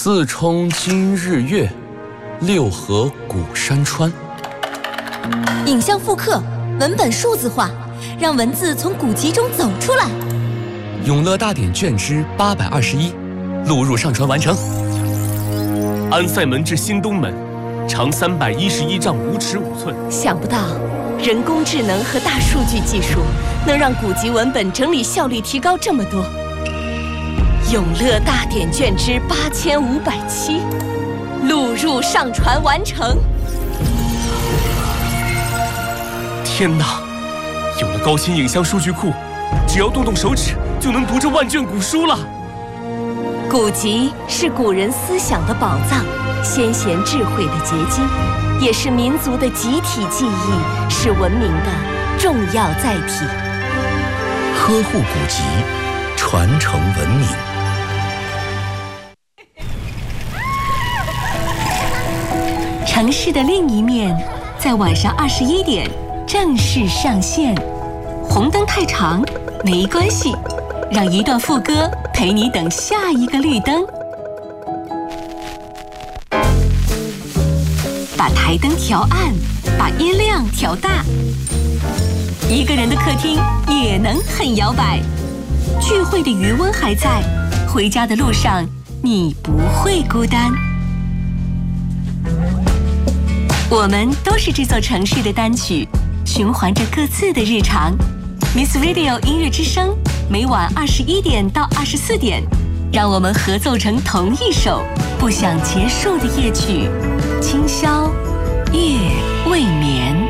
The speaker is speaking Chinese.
四冲今日月，六合古山川。 影像复刻，文本数字化，让文字从古籍中走出来。 永乐大典卷之821，录入上传完成。 安塞门至新东门，长311丈5尺5寸。 想不到，人工智能和大数据技术能让古籍文本整理效率提高这么多。永乐大典卷之8507，录入上传完成。 天哪！有了高清影像数据库，只要动动手指就能读这万卷古书了。 古籍是古人思想的宝藏，先贤智慧的结晶，也是民族的集体记忆，是文明的重要载体。 呵护古籍，传承文明。 城市的另一面，在晚上21点正式上线。红灯太长没关系，让一段副歌陪你等下一个绿灯。把台灯调暗，把音量调大。一个人的客厅也能很摇摆，聚会的余温还在，回家的路上你不会孤单。我们都是这座城市的单曲，循环着各自的日常。Miss Radio 音乐之声，每晚21点到24点，让我们合奏成同一首不想结束的夜曲，清宵夜未眠。